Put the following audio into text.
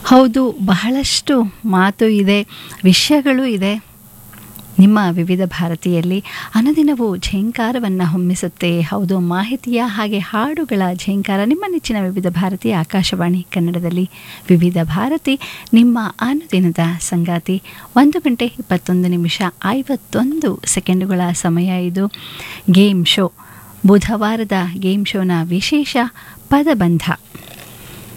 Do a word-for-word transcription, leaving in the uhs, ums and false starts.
ಹೌದು, ಬಹಳಷ್ಟು ಮಾತು ಇದೆ, ವಿಷಯಗಳು ಇದೆ ನಿಮ್ಮ ವಿವಿಧ ಭಾರತಿಯಲ್ಲಿ. ಅನುದಿನವೂ ಝೇಂಕಾರವನ್ನು ಹೊಮ್ಮಿಸುತ್ತೆ. ಹೌದು, ಮಾಹಿತಿಯ ಹಾಗೆ ಹಾಡುಗಳ ಝೇಂಕಾರ ನಿಮ್ಮ ನೆಚ್ಚಿನ ವಿವಿಧ ಭಾರತಿ ಆಕಾಶವಾಣಿ ಕನ್ನಡದಲ್ಲಿ. ವಿವಿಧ ಭಾರತಿ ನಿಮ್ಮ ಅನುದಿನದ ಸಂಗಾತಿ. ಒಂದು ಗಂಟೆ ಇಪ್ಪತ್ತೊಂದು ನಿಮಿಷ ಐವತ್ತೊಂದು ಸೆಕೆಂಡುಗಳ ಸಮಯ ಇದು. ಗೇಮ್ ಶೋ, ಬುಧವಾರದ ಗೇಮ್ ಶೋನ ವಿಶೇಷ ಪದಬಂಧ.